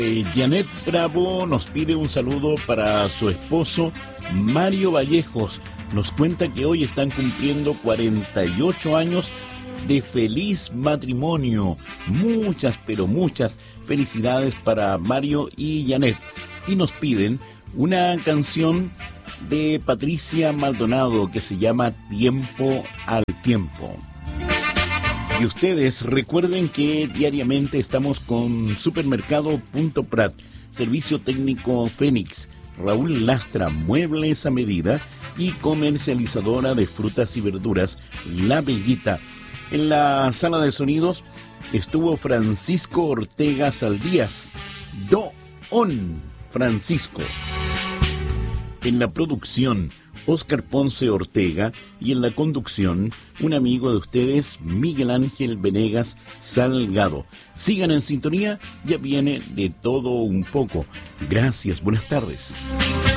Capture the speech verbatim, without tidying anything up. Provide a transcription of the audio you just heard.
Eh, Janet Bravo nos pide un saludo para su esposo Mario Vallejos. Nos cuenta que hoy están cumpliendo cuarenta y ocho años de feliz matrimonio. Muchas, pero muchas felicidades para Mario y Janet. Y nos piden una canción de Patricia Maldonado que se llama Tiempo al Tiempo. Y ustedes recuerden que diariamente estamos con Supermercado Punto Prat, Servicio Técnico Fénix, Raúl Lastra, Muebles a Medida y comercializadora de frutas y verduras, La Bellita. En la sala de sonidos estuvo Francisco Ortega Saldías, Do On Francisco. En la producción, Óscar Ponce Ortega, y en la conducción, un amigo de ustedes, Miguel Ángel Venegas Salgado. Sigan en sintonía, ya viene de todo un poco. Gracias, buenas tardes.